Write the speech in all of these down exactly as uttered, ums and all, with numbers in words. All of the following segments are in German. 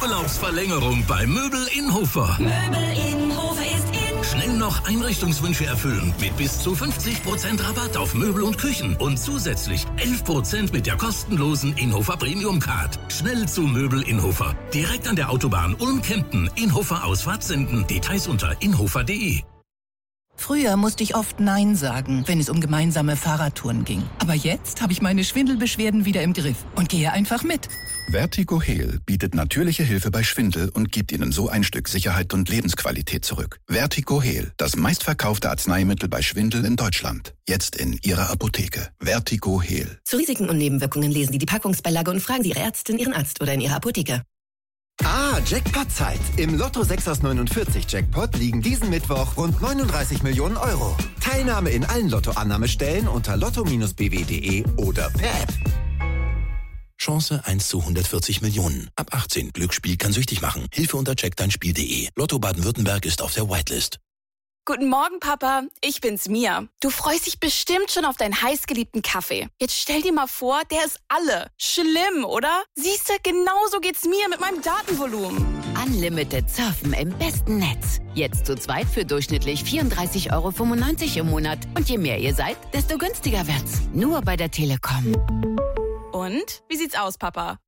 Urlaubsverlängerung bei Möbel in Hofer. Möbel in Hofer ist in. Schnell noch Einrichtungswünsche erfüllen mit bis zu fünfzig Prozent Rabatt auf Möbel und Küchen und zusätzlich elf Prozent mit der kostenlosen Inhofer Premium Card. Schnell zu Möbel in Hofer. Direkt an der Autobahn Ulm-Kempten. Inhofer Ausfahrt senden. Details unter inhofer punkt de. Früher musste ich oft Nein sagen, wenn es um gemeinsame Fahrradtouren ging. Aber jetzt habe ich meine Schwindelbeschwerden wieder im Griff und gehe einfach mit. Vertigo Heal bietet natürliche Hilfe bei Schwindel und gibt Ihnen so ein Stück Sicherheit und Lebensqualität zurück. Vertigo Heal, das meistverkaufte Arzneimittel bei Schwindel in Deutschland. Jetzt in Ihrer Apotheke. Vertigo Heal. Zu Risiken und Nebenwirkungen lesen Sie die Packungsbeilage und fragen Sie Ihre Ärztin, Ihren Arzt oder in Ihrer Apotheke. Ah, Jackpot-Zeit. Im Lotto sechs aus neunundvierzig Jackpot liegen diesen Mittwoch rund neununddreißig Millionen Euro. Teilnahme in allen Lottoannahmestellen unter lotto Bindestrich b w punkt de oder per App. Chance eins zu hundertvierzig Millionen. Ab achtzehn. Glücksspiel kann süchtig machen. Hilfe unter check dein Spiel punkt de. Lotto Baden-Württemberg ist auf der Whitelist. Guten Morgen, Papa. Ich bin's, Mia. Du freust dich bestimmt schon auf deinen heißgeliebten Kaffee. Jetzt stell dir mal vor, der ist alle. Schlimm, oder? Siehste, genauso geht's mir mit meinem Datenvolumen. Unlimited Surfen im besten Netz. Jetzt zu zweit für durchschnittlich vierunddreißig Euro fünfundneunzig im Monat. Und je mehr ihr seid, desto günstiger wird's. Nur bei der Telekom. Und? Wie sieht's aus, Papa?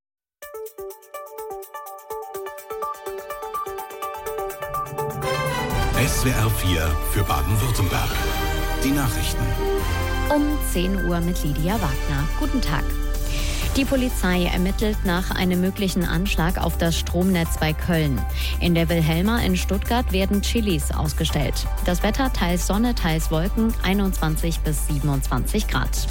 S W R vier für Baden-Württemberg. Die Nachrichten. Um zehn Uhr mit Lydia Wagner. Guten Tag. Die Polizei ermittelt nach einem möglichen Anschlag auf das Stromnetz bei Köln. In der Wilhelma in Stuttgart werden Chilis ausgestellt. Das Wetter teils Sonne, teils Wolken, einundzwanzig bis siebenundzwanzig Grad.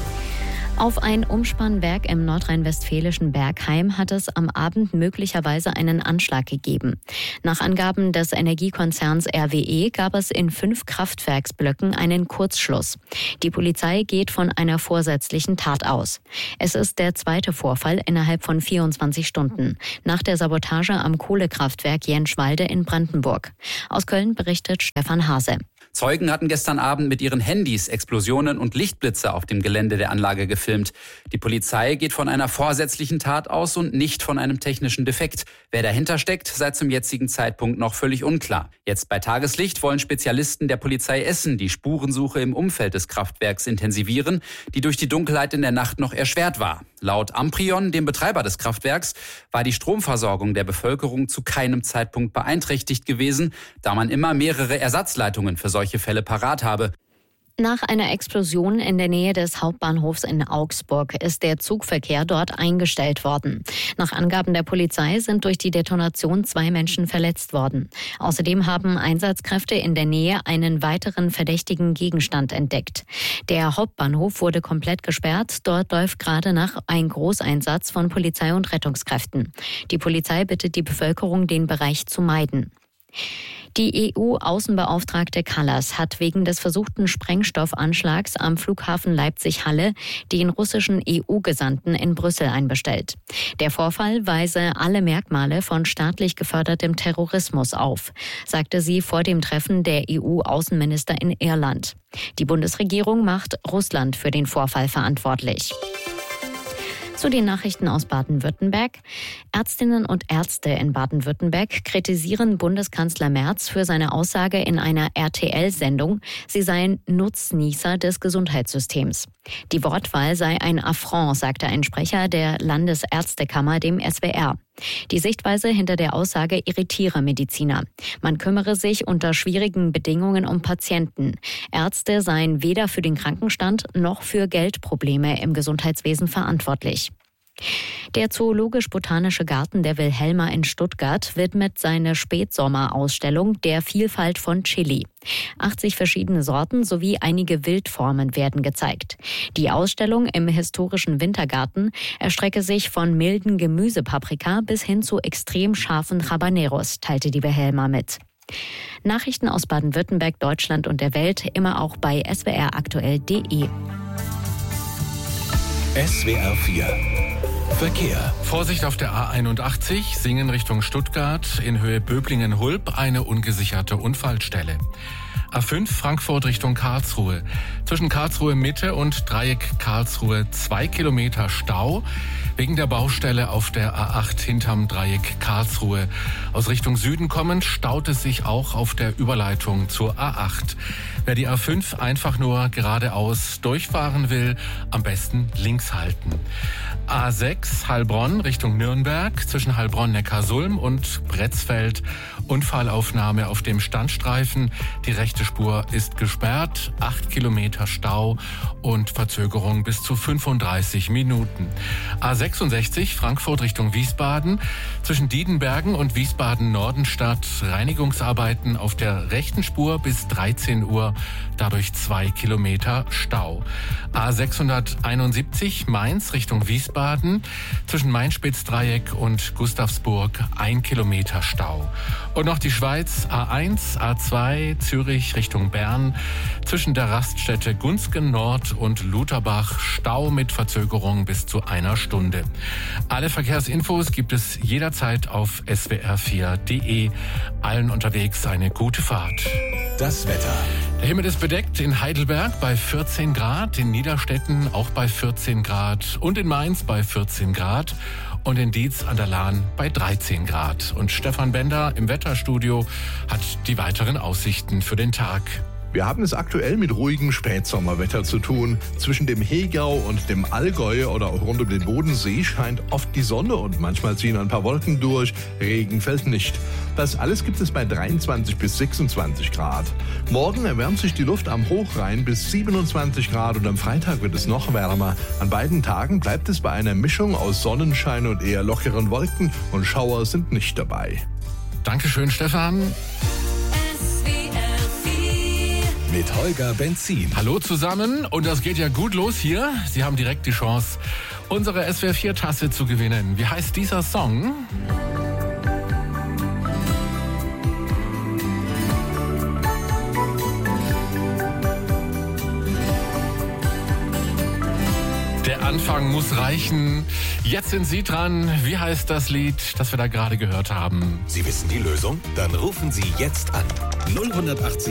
Auf ein Umspannwerk im nordrhein-westfälischen Bergheim hat es am Abend möglicherweise einen Anschlag gegeben. Nach Angaben des Energiekonzerns R W E gab es in fünf Kraftwerksblöcken einen Kurzschluss. Die Polizei geht von einer vorsätzlichen Tat aus. Es ist der zweite Vorfall innerhalb von vierundzwanzig Stunden, nach der Sabotage am Kohlekraftwerk Jenschwalde in Brandenburg. Aus Köln berichtet Stefan Hase. Zeugen hatten gestern Abend mit ihren Handys Explosionen und Lichtblitze auf dem Gelände der Anlage gefilmt. Die Polizei geht von einer vorsätzlichen Tat aus und nicht von einem technischen Defekt. Wer dahinter steckt, sei zum jetzigen Zeitpunkt noch völlig unklar. Jetzt bei Tageslicht wollen Spezialisten der Polizei Essen die Spurensuche im Umfeld des Kraftwerks intensivieren, die durch die Dunkelheit in der Nacht noch erschwert war. Laut Amprion, dem Betreiber des Kraftwerks, war die Stromversorgung der Bevölkerung zu keinem Zeitpunkt beeinträchtigt gewesen, da man immer mehrere Ersatzleitungen für solche Fälle parat habe. Nach einer Explosion in der Nähe des Hauptbahnhofs in Augsburg ist der Zugverkehr dort eingestellt worden. Nach Angaben der Polizei sind durch die Detonation zwei Menschen verletzt worden. Außerdem haben Einsatzkräfte in der Nähe einen weiteren verdächtigen Gegenstand entdeckt. Der Hauptbahnhof wurde komplett gesperrt. Dort läuft gerade nach ein Großeinsatz von Polizei und Rettungskräften. Die Polizei bittet die Bevölkerung, den Bereich zu meiden. Die E U-Außenbeauftragte Kallas hat wegen des versuchten Sprengstoffanschlags am Flughafen Leipzig-Halle den russischen E U-Gesandten in Brüssel einbestellt. Der Vorfall weise alle Merkmale von staatlich gefördertem Terrorismus auf, sagte sie vor dem Treffen der E U-Außenminister in Irland. Die Bundesregierung macht Russland für den Vorfall verantwortlich. Zu den Nachrichten aus Baden-Württemberg. Ärztinnen und Ärzte in Baden-Württemberg kritisieren Bundeskanzler Merz für seine Aussage in einer R T L-Sendung, sie seien Nutznießer des Gesundheitssystems. Die Wortwahl sei ein Affront, sagte ein Sprecher der Landesärztekammer dem S W R. Die Sichtweise hinter der Aussage irritiere Mediziner. Man kümmere sich unter schwierigen Bedingungen um Patienten. Ärzte seien weder für den Krankenstand noch für Geldprobleme im Gesundheitswesen verantwortlich. Der Zoologisch-Botanische Garten der Wilhelma in Stuttgart widmet seine Spätsommerausstellung der Vielfalt von Chili. achtzig verschiedene Sorten sowie einige Wildformen werden gezeigt. Die Ausstellung im historischen Wintergarten erstrecke sich von milden Gemüsepaprika bis hin zu extrem scharfen Habaneros, teilte die Wilhelma mit. Nachrichten aus Baden-Württemberg, Deutschland und der Welt immer auch bei s w r aktuell punkt de. S W R vier Verkehr. Vorsicht auf der A einundachtzig, Singen Richtung Stuttgart, in Höhe Böblingen-Hulb, eine ungesicherte Unfallstelle. A fünf Frankfurt Richtung Karlsruhe. Zwischen Karlsruhe Mitte und Dreieck Karlsruhe zwei Kilometer Stau wegen der Baustelle auf der A acht hinterm Dreieck Karlsruhe. Aus Richtung Süden kommend staut es sich auch auf der Überleitung zur A acht. Wer die A fünf einfach nur geradeaus durchfahren will, am besten links halten. A sechs Heilbronn Richtung Nürnberg zwischen Heilbronn-Neckarsulm und Bretzfeld. Unfallaufnahme auf dem Standstreifen. Die rechte Spur ist gesperrt. Acht Kilometer Stau und Verzögerung bis zu fünfunddreißig Minuten. A sechsundsechzig Frankfurt Richtung Wiesbaden. Zwischen Diedenbergen und Wiesbaden-Nordenstadt Reinigungsarbeiten auf der rechten Spur bis dreizehn Uhr. Dadurch zwei Kilometer Stau. A sechshunderteinundsiebzig Mainz Richtung Wiesbaden. Zwischen Main-Spitz-Dreieck und Gustavsburg ein Kilometer Stau. Und noch die Schweiz, A eins, A zwei, Zürich Richtung Bern. Zwischen der Raststätte Gunzgen Nord und Lutherbach Stau mit Verzögerung bis zu einer Stunde. Alle Verkehrsinfos gibt es jederzeit auf S W R vier punkt de. Allen unterwegs eine gute Fahrt. Das Wetter. Der Himmel ist bedeckt in Heidelberg bei vierzehn Grad, in Niederstetten auch bei vierzehn Grad und in Mainz bei vierzehn Grad. Und in Dietz an der Lahn bei dreizehn Grad. Und Stefan Bender im Wetterstudio hat die weiteren Aussichten für den Tag. Wir haben es aktuell mit ruhigem Spätsommerwetter zu tun. Zwischen dem Hegau und dem Allgäu oder auch rund um den Bodensee scheint oft die Sonne und manchmal ziehen ein paar Wolken durch. Regen fällt nicht. Das alles gibt es bei dreiundzwanzig bis sechsundzwanzig Grad. Morgen erwärmt sich die Luft am Hochrhein bis siebenundzwanzig Grad und am Freitag wird es noch wärmer. An beiden Tagen bleibt es bei einer Mischung aus Sonnenschein und eher lockeren Wolken und Schauer sind nicht dabei. Dankeschön, Stefan. Mit Holger Benzin. Hallo zusammen und das geht ja gut los hier. Sie haben direkt die Chance, unsere S W R vier Tasse zu gewinnen. Wie heißt dieser Song? Der Anfang muss reichen. Jetzt sind Sie dran. Wie heißt das Lied, das wir da gerade gehört haben? Sie wissen die Lösung? Dann rufen Sie jetzt an. null achtzig